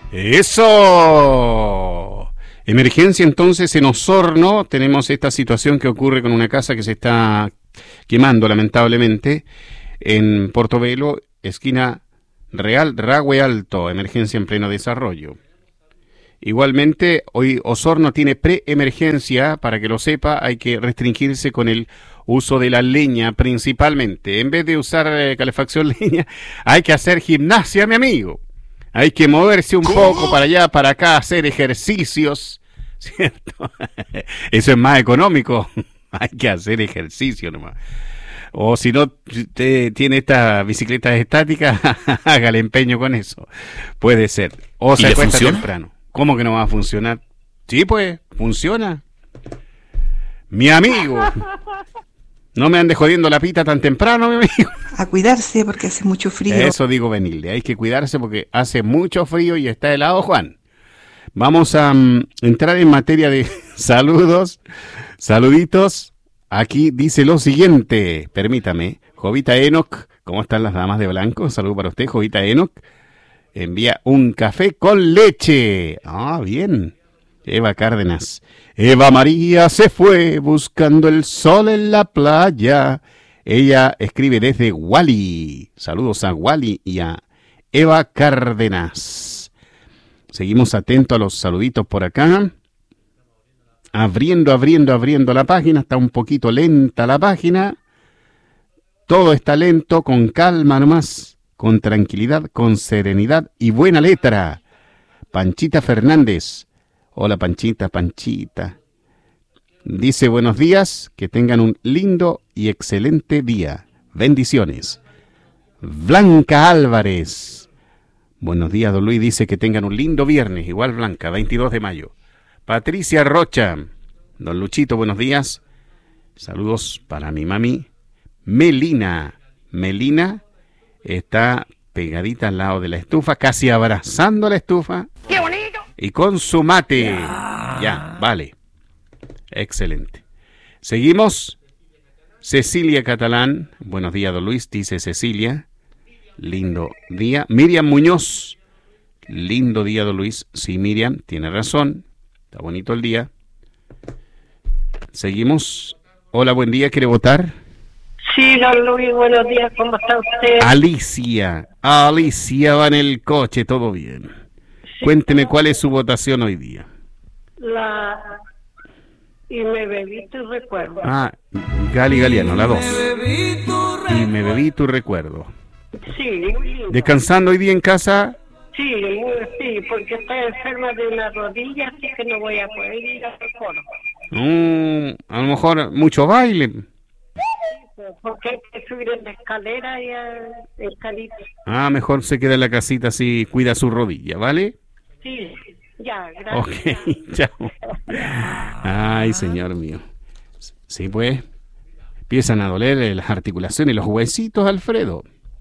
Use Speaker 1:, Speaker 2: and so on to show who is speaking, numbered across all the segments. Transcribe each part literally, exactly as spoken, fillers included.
Speaker 1: ¡Eso! Emergencia entonces en Osorno. Tenemos esta situación que ocurre con una casa que se está quemando lamentablemente en Portobelo, esquina Real Ragüe Alto. Emergencia en pleno desarrollo. Igualmente, hoy Osorno tiene preemergencia, para que lo sepa, hay que restringirse con el uso de la leña principalmente. En vez de usar eh, calefacción leña, hay que hacer gimnasia, mi amigo. Hay que moverse un ¿Cómo? poco para allá, para acá, hacer ejercicios, ¿cierto? Eso es más económico. Hay que hacer ejercicio nomás. O si no te, tiene esta bicicleta estática, hágale empeño con eso. Puede ser. O se acuesta temprano. ¿Cómo que no va a funcionar? Sí, pues, funciona. Mi amigo. No me ande jodiendo la pita tan temprano, mi amigo.
Speaker 2: A cuidarse porque hace mucho frío.
Speaker 1: Eso digo, Benilde. Hay que cuidarse porque hace mucho frío y está helado, Juan. Vamos a um, entrar en materia de saludos. Saluditos. Aquí dice lo siguiente. Permítame. Jovita Enoch. ¿Cómo están las damas de blanco? Un saludo para usted, Jovita Enoch. Envía un café con leche. Ah, bien. Eva Cárdenas. Eva María se fue buscando el sol en la playa. Ella escribe desde Wally. Saludos a Wally y a Eva Cárdenas. Seguimos atentos a los saluditos por acá. Abriendo, abriendo, abriendo la página. Está un poquito lenta la página. Todo está lento, con calma nomás. Con tranquilidad, con serenidad y buena letra. Panchita Fernández. Hola Panchita, Panchita. Dice buenos días, que tengan un lindo y excelente día. Bendiciones. Blanca Álvarez. Buenos días, don Luis. Dice que tengan un lindo viernes. Igual Blanca, veintidós de mayo. Patricia Rocha. Don Luchito, buenos días. Saludos para mi mami. Melina. Melina. Está pegadita al lado de la estufa, casi abrazando la estufa. ¡Qué bonito! Y con su mate. Ya, ya vale. Excelente. Seguimos. Cecilia Catalán. Buenos días, don Luis, dice Cecilia. Lindo día. Miriam Muñoz. Lindo día, don Luis. Sí, Miriam, tiene razón. Está bonito el día. Seguimos. Hola, buen día. ¿Quiere votar?
Speaker 3: Sí, don Luis, buenos días, ¿cómo está usted?
Speaker 1: Alicia, Alicia va en el coche, todo bien. Sí, cuénteme no. ¿Cuál es su votación hoy día?
Speaker 3: La... Y me bebí tu recuerdo.
Speaker 1: Ah, Gali Galiano, la dos. Y me bebí tu recuerdo.
Speaker 3: Sí, lindo.
Speaker 1: ¿Descansando hoy día en casa?
Speaker 3: Sí, sí, porque estoy enferma de una rodilla, así que no voy a poder ir al coro.
Speaker 1: Mm, a lo mejor mucho baile.
Speaker 3: Porque hay que subir en la escalera y a escalita.
Speaker 1: Ah, mejor se queda en la casita así, cuida su rodilla, ¿vale?
Speaker 3: Sí, ya, gracias.
Speaker 1: Ok, chao. Ay, señor mío. Sí, pues, empiezan a doler las articulaciones y los huesitos, Alfredo.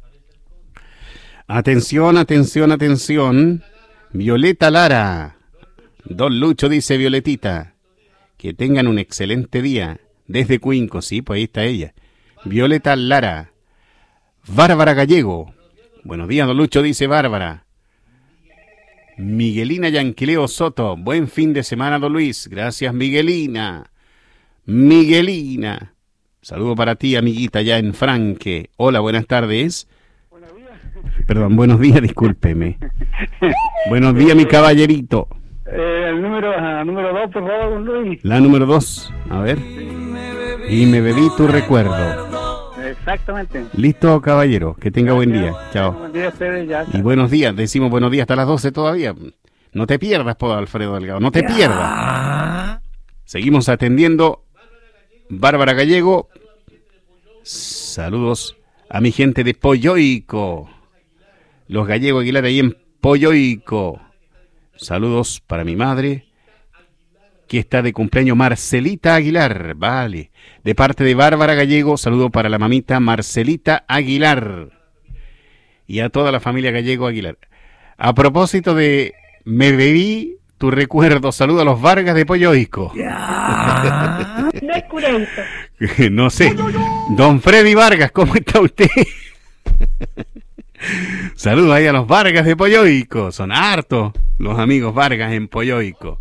Speaker 1: Atención, atención, atención. Violeta Lara. Don Lucho dice Violetita. Que tengan un excelente día. Desde Cuinco, sí, pues ahí está ella. Violeta Lara. Bárbara Gallego. Buenos días, don Lucho, dice Bárbara. Miguelina Yanquileo Soto. Buen fin de semana, don Luis. Gracias, Miguelina. Miguelina. Saludo para ti, amiguita, ya en Franque. Hola, buenas tardes. Buenos días. Perdón, buenos días, discúlpeme. Buenos días, mi caballerito.
Speaker 4: Eh, el número, uh, número dos, por favor, don Luis.
Speaker 1: La número dos, a ver. Y me bebí tu recuerdo.
Speaker 4: Exactamente.
Speaker 1: Listo, caballero. Que tenga buen día. Chao.
Speaker 4: Buen día a ustedes ya.
Speaker 1: Y buenos días. Decimos buenos días hasta las doce todavía. No te pierdas, por Alfredo Delgado. No te pierdas. Seguimos atendiendo. Bárbara Gallego. Saludos a mi gente de Polloico. Los Gallegos Aguilar ahí en Polloico. Saludos para mi madre, que está de cumpleaños, Marcelita Aguilar, vale. De parte de Bárbara Gallego, saludo para la mamita Marcelita Aguilar. Y a toda la familia Gallego Aguilar. A propósito de me bebí tu recuerdo, saludo a los Vargas de Polloico.
Speaker 3: No es curento.
Speaker 1: No sé. Don Freddy Vargas, ¿cómo está usted? Saludos ahí a los Vargas de Polloico. Son hartos los amigos Vargas en Polloico.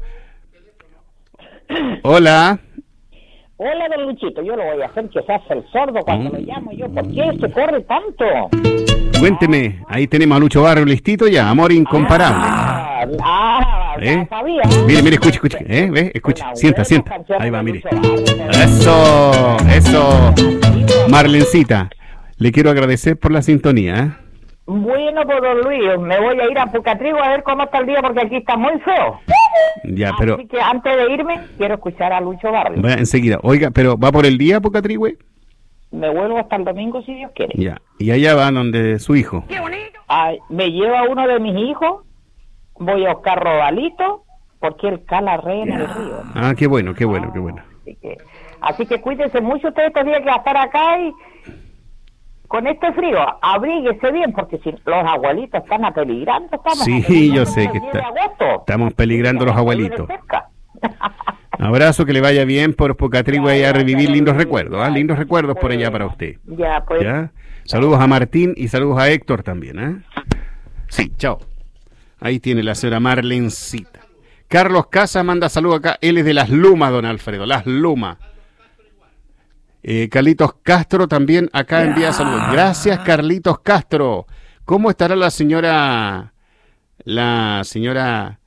Speaker 1: Hola.
Speaker 5: Hola, don Luchito, yo lo voy a hacer que se hace el sordo cuando lo llamo yo. ¿Por qué se corre tanto?
Speaker 1: Cuénteme, ahí tenemos a Lucho Barrio listito ya, amor incomparable.
Speaker 5: Ah, ah
Speaker 1: ¿Eh?
Speaker 5: ya sabía.
Speaker 1: Mire, mire, escuche, escuche, ¿eh? ¿Ve? Escuche,
Speaker 5: Una
Speaker 1: sienta,
Speaker 5: buena
Speaker 1: sienta.
Speaker 5: canción
Speaker 1: Ahí
Speaker 5: de
Speaker 1: va, mire.
Speaker 5: Lucho Barrio.
Speaker 1: Eso, eso. Marlencita, le quiero agradecer por la sintonía, ¿eh?
Speaker 5: Bueno, pues don Luis, me voy a ir a Pucatrigo a ver cómo está el día porque aquí está muy feo.
Speaker 1: Ya, pero...
Speaker 5: Así que antes de irme, quiero escuchar a Lucho Barrio.
Speaker 1: Vaya, enseguida. Oiga, pero ¿va por el día, Pucatrihue?
Speaker 5: Me vuelvo hasta el domingo si Dios quiere.
Speaker 1: Ya, y allá va donde su hijo.
Speaker 5: Ay, me lleva uno de mis hijos, voy a buscar Robalito, porque él cala re en el río.
Speaker 1: Ah, qué bueno, qué bueno, qué bueno.
Speaker 5: Así que, así que cuídense mucho ustedes estos días que va a estar acá y con este frío, abríguese bien, porque si los abuelitos están apeligrando, estamos
Speaker 1: Sí,
Speaker 5: apeligrando
Speaker 1: yo sé
Speaker 5: el
Speaker 1: que
Speaker 5: diez
Speaker 1: está-
Speaker 5: de agosto.
Speaker 1: estamos peligrando los
Speaker 5: Estamos
Speaker 1: abuelitos.
Speaker 5: cerca.
Speaker 1: Abrazo, que le vaya bien por Pucatrihue y a revivir lindos recuerdos, ¿ah? Lindos recuerdos por allá para usted.
Speaker 5: Ya, pues.
Speaker 1: ¿Ya? Saludos a Martín y saludos a Héctor también, ¿eh? Sí, chao. Ahí tiene la señora Marlencita. Carlos Casa manda saludos acá. Él es de Las Lumas, don Alfredo. Las Lumas. Eh, Carlitos Castro también acá envía saludos. Gracias, Carlitos Castro. ¿Cómo estará la señora... La señora...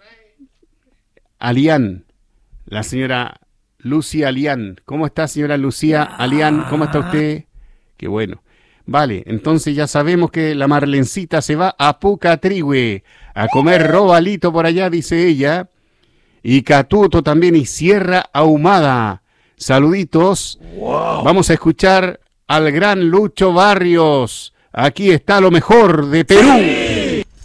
Speaker 1: Alián? La señora Lucía Alián. ¿Cómo está, señora Lucía Alián? ¿Cómo está usted? Qué bueno. Vale, entonces ya sabemos que la Marlencita se va a Pucatrihue a comer robalito por allá, dice ella. Y Catuto también y Sierra Ahumada. Saluditos. Wow. Vamos a escuchar al gran Lucho Barrios. Aquí está lo mejor de Perú.